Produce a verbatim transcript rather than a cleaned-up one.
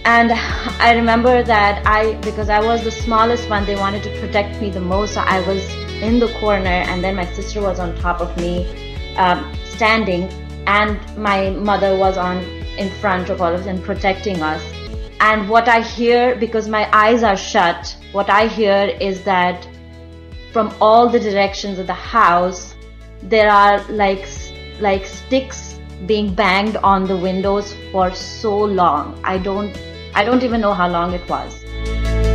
And I remember that I, because I was the smallest one, they wanted to protect me the most. So I was in the corner, and then my sister was on top of me, um, standing, and my mother was on in front of all of them protecting us. And what I hear, because my eyes are shut, what I hear is that from all the directions of the house, there are like like sticks being banged on the windows for so long. I don't I don't even know how long it was.